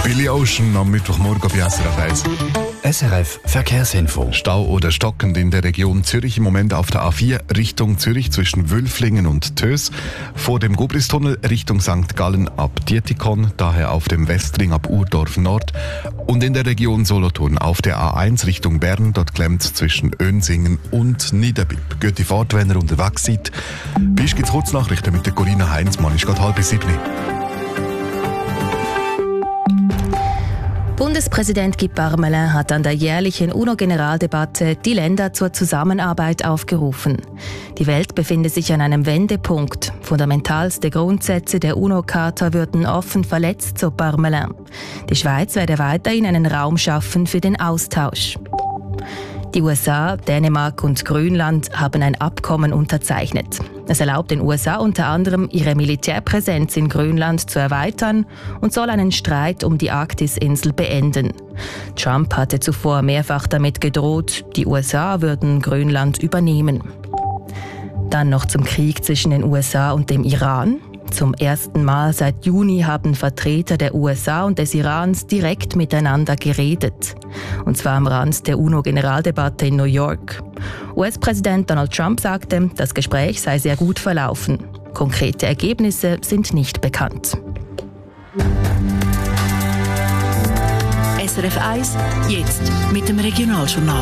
Billy Ocean am Mittwochmorgen bei SRF 1. SRF Verkehrsinfo. Stau oder stockend in der Region Zürich im Moment auf der A4 Richtung Zürich zwischen Wülflingen und Tös. Vor dem Gubristunnel Richtung St. Gallen ab Dietikon, daher auf dem Westring ab Urdorf Nord. Und in der Region Solothurn auf der A1 Richtung Bern, dort klemmt zwischen Önsingen und Niederbipp. Gute Fahrt, wenn ihr unterwegs seid. Bis gibt's Kurznachrichten mit der Corinna Heinzmann. Ist gerade 6:30. Bundespräsident Guy Parmelin hat an der jährlichen UNO-Generaldebatte die Länder zur Zusammenarbeit aufgerufen. Die Welt befinde sich an einem Wendepunkt. Fundamentalste Grundsätze der UNO-Charta würden offen verletzt, so Parmelin. Die Schweiz werde weiterhin einen Raum schaffen für den Austausch. Die USA, Dänemark und Grönland haben ein Abkommen unterzeichnet. Es erlaubt den USA unter anderem, ihre Militärpräsenz in Grönland zu erweitern und soll einen Streit um die Arktisinsel beenden. Trump hatte zuvor mehrfach damit gedroht, die USA würden Grönland übernehmen. Dann noch zum Krieg zwischen den USA und dem Iran. Zum ersten Mal seit Juni haben Vertreter der USA und des Irans direkt miteinander geredet. Und zwar am Rand der UNO-Generaldebatte in New York. US-Präsident Donald Trump sagte, das Gespräch sei sehr gut verlaufen. Konkrete Ergebnisse sind nicht bekannt. SRF 1, jetzt mit dem Regionaljournal.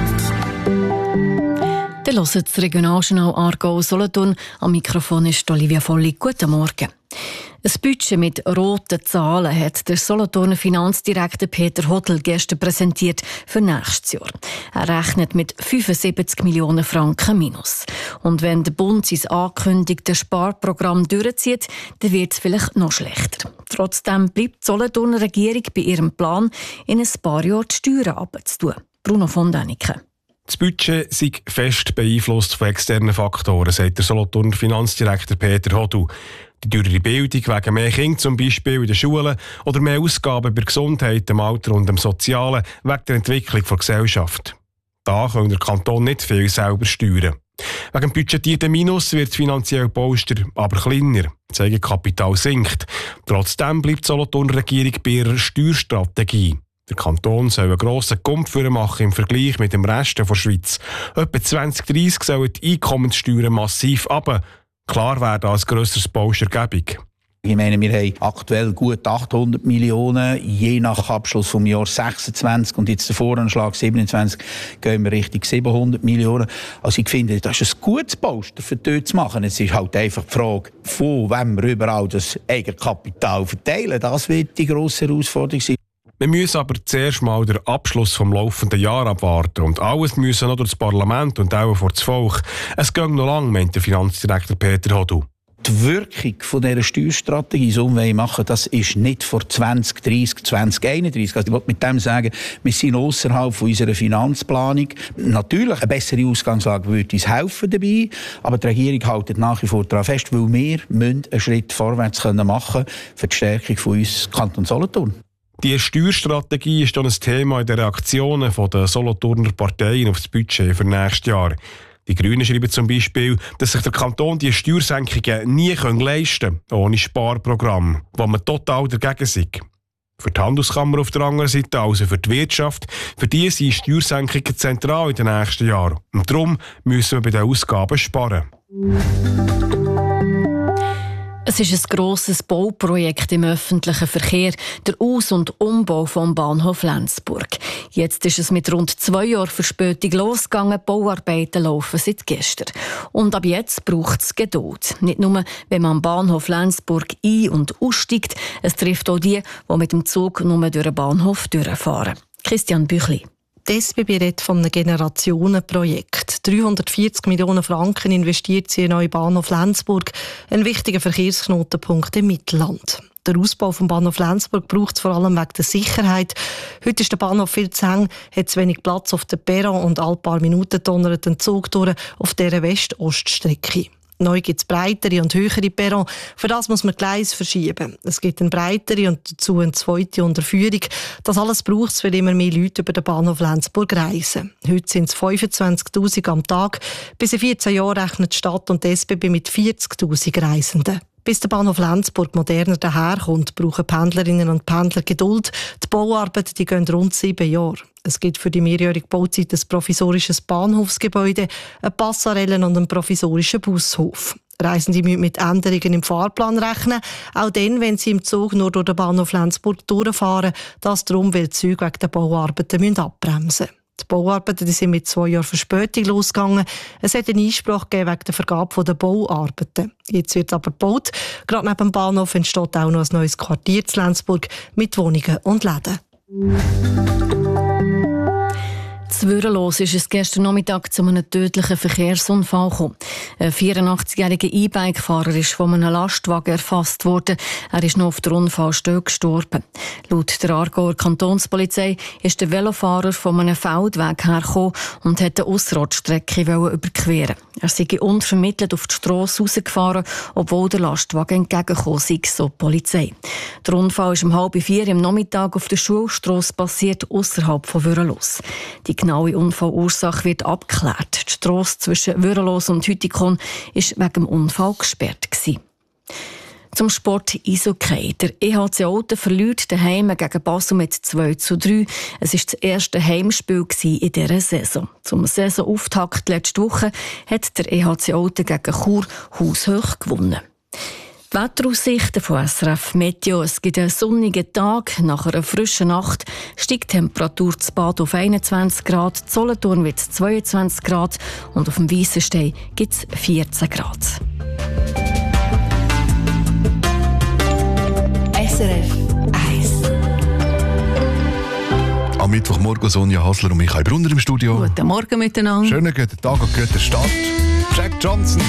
Ihr hört das Regionaljournal Aargau Solothurn. Am Mikrofon ist Olivia Volli. Guten Morgen. Ein Budget mit roten Zahlen hat der Solothurner Finanzdirektor Peter Hodl gestern präsentiert für nächstes Jahr. Er rechnet mit 75 Millionen Franken minus. Und wenn der Bund sein angekündigtes Sparprogramm durchzieht, dann wird es vielleicht noch schlechter. Trotzdem bleibt die Solothurner Regierung bei ihrem Plan, in ein paar Jahren die Steuern abzutun. Bruno von Däniken. Das Budget sei fest beeinflusst von externen Faktoren, sagt der Solothurner Finanzdirektor Peter Hodl. Die teurere Bildung wegen mehr Kinder zum Beispiel in den Schulen oder mehr Ausgaben bei Gesundheit, dem Alter und dem Sozialen wegen der Entwicklung der Gesellschaft. Da kann der Kanton nicht viel selber steuern. Wegen dem budgetierten Minus wird das finanzielle Polster aber kleiner. Das Eigenkapital sinkt. Trotzdem bleibt die Solothurner Regierung bei ihrer Steuerstrategie. Der Kanton soll einen grossen Gump machen im Vergleich mit dem Rest der Schweiz. Etwa 2030 sollen die Einkommenssteuern massiv runter. Klar werden als grösseres Polster gäbig. Ich meine, wir haben aktuell gut 800 Millionen, je nach Abschluss vom Jahr 26 und jetzt der Voranschlag 27 gehen wir Richtung 700 Millionen. Also ich finde, das ist ein gutes Polster für dort zu machen. Es ist halt einfach die Frage, von wem wir überall das Eigenkapital verteilen. Das wird die grosse Herausforderung sein. Wir müssen aber zuerst mal den Abschluss vom laufenden Jahr abwarten und alles müssen noch durch das Parlament und auch vor das Volk. Es geht noch lang, meint der Finanzdirektor Peter Hodl. Die Wirkung von dieser Steuerstrategie, so wie wir machen, das ist nicht vor 2030, 2031. Also ich will mit dem sagen, wir sind außerhalb von unserer Finanzplanung. Natürlich, eine bessere Ausgangslage würde uns helfen dabei, aber die Regierung hält nach wie vor daran fest, weil wir einen Schritt vorwärts machen können für die Stärkung von uns Kanton Solothurn. Die Steuerstrategie ist dann ein Thema in den Reaktionen der Solothurner Parteien auf das Budget für nächstes Jahr. Die Grünen schreiben zum Beispiel, dass sich der Kanton die Steuersenkungen nie leisten kann, ohne Sparprogramm, wo man total dagegen sind. Für die Handelskammer auf der anderen Seite, also für die Wirtschaft, für die sind Steuersenkungen zentral in den nächsten Jahren. Und darum müssen wir bei den Ausgaben sparen. Es ist ein grosses Bauprojekt im öffentlichen Verkehr, der Aus- und Umbau vom Bahnhof Lenzburg. Jetzt ist es mit rund 2 Jahren Verspätung losgegangen. Die Bauarbeiten laufen seit gestern. Und ab jetzt braucht es Geduld. Nicht nur, wenn man am Bahnhof Lenzburg ein- und aussteigt, es trifft auch die, die mit dem Zug nur durch den Bahnhof durchfahren. Christian Büchli. Die SBB redet von einem Generationenprojekt. 340 Millionen Franken investiert sie in den neuen Bahnhof Lenzburg, ein wichtiger Verkehrsknotenpunkt im Mittelland. Der Ausbau vom Bahnhof Lenzburg braucht es vor allem wegen der Sicherheit. Heute ist der Bahnhof viel zu eng, hat zu wenig Platz auf der Perron und alle paar Minuten donnert ein Zug durch auf dieser West-Ost-Strecke. Neu gibt es breitere und höhere Perron. Für das muss man Gleise verschieben. Es gibt eine breitere und dazu eine zweite Unterführung. Das alles braucht es, weil immer mehr Leute über den Bahnhof Lenzburg reisen. Heute sind es 25'000 am Tag. Bis in 14 Jahren rechnet die Stadt und die SBB mit 40'000 Reisenden. Bis der Bahnhof Lenzburg moderner daherkommt, brauchen Pendlerinnen und Pendler Geduld. Die Bauarbeiten gehen rund 7 Jahre. Es gibt für die mehrjährige Bauzeit ein provisorisches Bahnhofsgebäude, eine Passarelle und einen provisorischen Bushof. Reisende müssen mit Änderungen im Fahrplan rechnen, auch dann, wenn sie im Zug nur durch den Bahnhof Lenzburg durchfahren. Das darum, weil die Züge wegen der Bauarbeiten abbremsen müssen. Die Bauarbeiten sind mit 2 Jahren Verspätung losgegangen. Es hat einen Einspruch gegeben wegen der Vergabe der Bauarbeiten. Jetzt wird aber gebaut. Gerade neben dem Bahnhof entsteht auch noch ein neues Quartier in Lenzburg mit Wohnungen und Läden. In Würenlos ist es gestern Nachmittag zu einem tödlichen Verkehrsunfall gekommen. Ein 84-jähriger E-Bike-Fahrer ist von einem Lastwagen erfasst worden. Er ist noch auf der Unfallstelle gestorben. Laut der Aargauer Kantonspolizei ist der Velofahrer von einem Feldweg hergekommen und wollte die Ausserortstrecke überqueren. Er sei unvermittelt auf die Strasse rausgefahren, obwohl der Lastwagen entgegengekommen sei, so die Polizei. Der Unfall ist um 3:30 am Nachmittag auf der Schulstrasse passiert, ausserhalb von Würenlos. Die genaue Unfallursache wird abgeklärt. Die Strasse zwischen Würenlos und Hütikon war wegen dem Unfall gesperrt. Zum Sport Eishockey. Der EHC Olten verliert daheim gegen Basel mit 2:3. Es war das erste Heimspiel in dieser Saison. Zum Saisonauftakt letzte Woche hat der EHC Olten gegen Chur haushoch gewonnen. Die Wetteraussichten von SRF Meteo. Es gibt einen sonnigen Tag. Nach einer frischen Nacht steigt die Temperatur zu Bad auf 21 Grad, in Solothurn wird es 22 Grad und auf dem Weissenstein gibt es 14 Grad. SRF 1. Am Mittwochmorgen Sonja Hasler und Michael Brunner im Studio. Guten Morgen miteinander. Schönen guten Tag und guten Start. Jack Johnson.